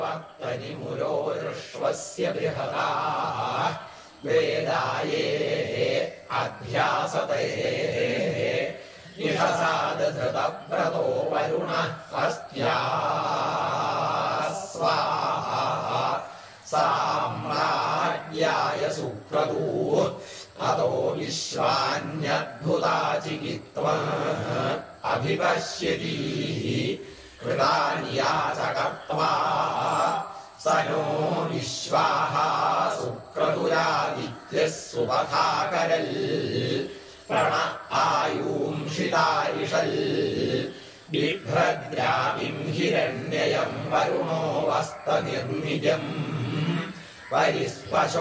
मुरोर्श्वस्य बृहदाः वेदायेः अध्यासतेः इषसादधृतव्रतो वरुणः अस्त्याः स्वाहा साम्राज्याय सुक्रतुः अतो विश्वान्यद्भुता चिकित्वा अभिपश्यतीः कृतानि याचकत्वा स नो विश्वाः सुक्रतुरादित्यः सुपथाकरल् प्रण आयूंषितारिषल् बिभ्रद्राविं हिरण्ययं वरुणो वस्तनिर्निजम् परिस्पशो